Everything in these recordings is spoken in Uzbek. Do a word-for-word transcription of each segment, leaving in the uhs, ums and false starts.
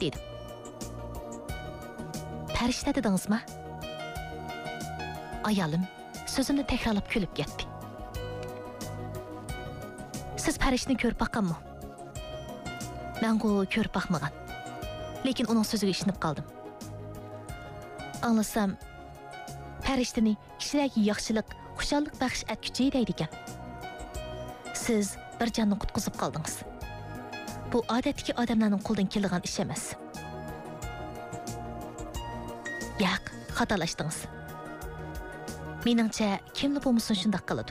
dedim. Perişte dediniz mi? Ayalım sözümni tekrarlap külüp ketdi. Siz periştini körüp bakkan mı? Ben o körüp bakmagan. Lekin onun sözüge işinip kaldım. Anlasam, periştini kişilerge yaxşılık, xuşallık baxış etküçeyi deydiken. Siz bir canını kutkuzup kaldınız. Bu adetteki adamların kuldan keldiğen iş emas. Yaq, xatalaşdınız. Meningçe kimli bolmasun şundaq qiladi.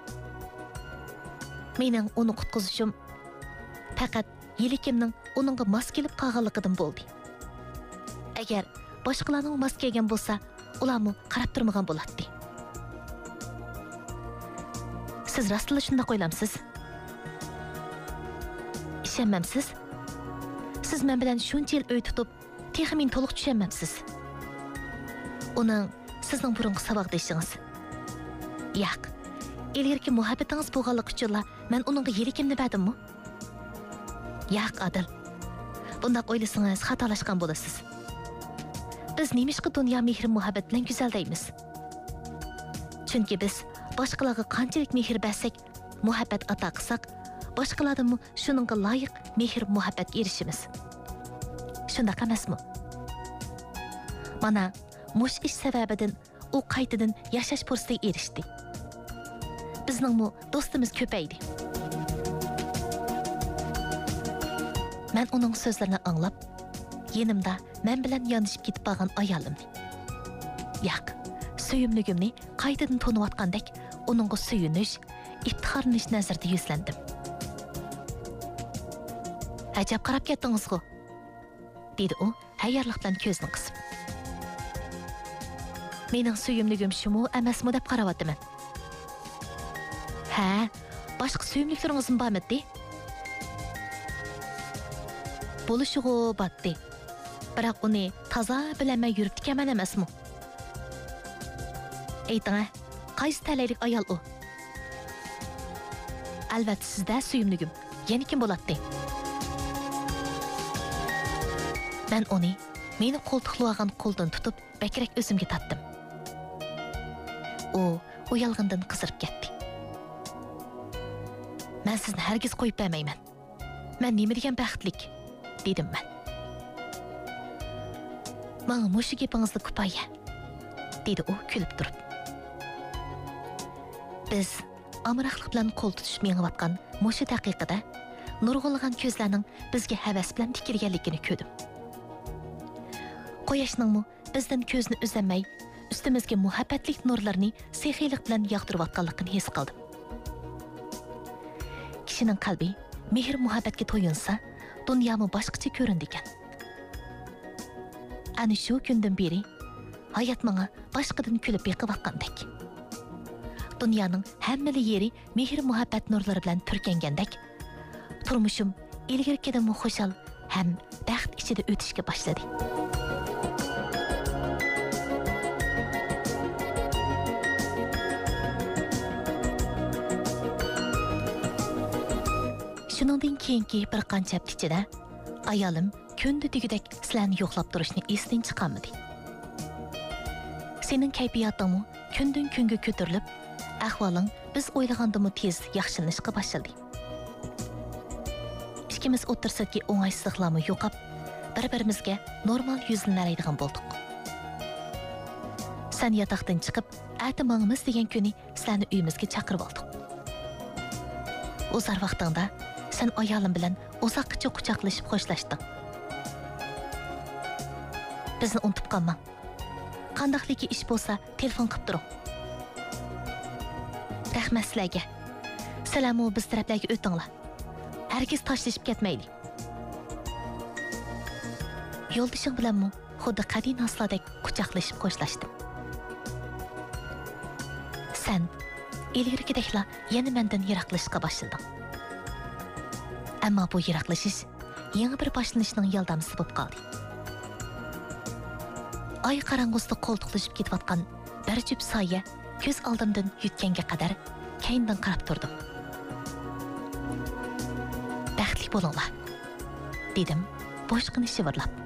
Mening onu kutkuzuşum faqat yelikimning onunga mos kelib qolganligidan bo'ldi. Agar boshqalarning mos kelgan bo'lsa, ularni qarab turmagan bo'ladi. Siz rostla shunday o'ylamsiz? Ishonmamsiz? Siz men bilan shuncha yil uy tutib, texmin to'liq tushunmamsiz. Uning sizning burungi saboqdishingiz. Yo'q. Ilgirki muhabbatingiz bo'lganligi uchun men uningga yelikimni berdimmi? Yo'q, Adil. Bundoq o'ylasangiz xatolashgan bo'lasiz. Biz nemishqa dunyo mehr muhabbat bilan go'zal deymiz? Chunki biz boshqalarga qanchalik mehr bersak, muhabbat ato qilsak, boshqalardan shuningga loyiq mehr muhabbat erishimiz. Shundoq emasmi? Mana mush ish sababidan u qaytadan yashash fursatiga erishdi. Bizning do'stimiz ko'paydi. Men uning so'zlarini anglab, yenimda men bilan yonishib ketib qolgan ayolimni. Yo'q, suyumligimni qaytadan toniyotgandek uningga suyunish, iftixorlanish nazarida yuzlandim. Ajab qarab ketdingiz-ku, dedi u hayyorlik bilan ko'zini qisib. Mening suyumligim shumi emasmi deb qarayapman. Ha, boshqa suyumliklaringizmi bormi? Bo'lishig'i batdi. Biroq uni toza bilamay yuribdi kaman emasmi? Ayting, qaysi talaylik ayol u? Albatta sizda suyumligim. Yana kim bo'ladi? Men uni meni qo'ltiqlagan qo'ldan tutib, bakrak o'zimga tatdim. U uyalg'indan qizirib ketdi. Men sizni hargiz qo'yib bermayman. Men nima degan baxtlik, dedim men. Menga mushu gapingizni kifoya, dedi u kulib turib. Biz amroqlik bilan qo'l tutishib mengayotgan mushu daqiqada nurg'ulg'an ko'zlarning bizga havas bilan tikilganligini ko'rdim. Quyoshning bizdan ko'zni uzamay, ustimizga muhabbatlik nurlarni sehiylik bilan yog'dirayotganligini his qildim. Kishining qalbi mehr muhabbatga to'yinsa, dunyomi boshqacha ko'rindi ekan. Ana shu kundan beri hayot menga boshqadan kulib yiqib-yiqqandek. Dunyoning hamma yeri mehr muhabbat nurlari bilan turkangandek, turmushim ilgirkidan xushal ham baxt ichida o'tishga boshladi. Shuningdan keyingi bir qancha hafta ichida ayolim kunda degidek sizlarni yo'qlab turishni esdan chiqarmadi. Sening kayfiyating kundan kunga ko'tarilib, ahvoling biz o'ylagandan tez yaxshilanishga boshladi. Ikkimiz o'tirsadagi o'ng'aysizliklarni yo'qab, bir-birimizga normal yuzlanadigan bo'ldik. Sen yotoqdan chiqib, atamangimiz degan kuni sizlarni uyimizga chaqirib oldik. O'zar vaqtingda sen ayolim bilan uzoqcha quchoqlashib xo'shlashding. Bizni unutib qolmang. Qandaqligi ish bo'lsa, telefon qilib turing. Rahmat sizlarga. Salamu biz taraflarga o'tinglar. Hargiz tashlashib ketmaylik. Yo'ldishing bilanmi xuddi qadimiy aslardek quchoqlashib xo'shlashdim. Sen ilgirgidekla yana mendan yiroqlashishga boshlading. Ammo bu yiroqlashish yangi bir boshlanishning yordamchisi bo'lib qoldi. Ay qarang'usida qo'ltiqlashib ketayotgan bir jup soya ko'z oldimdan yutganga qadar keyindan qarab turdim. Baxtli bo'linglar, dedim boshqani shivirlab.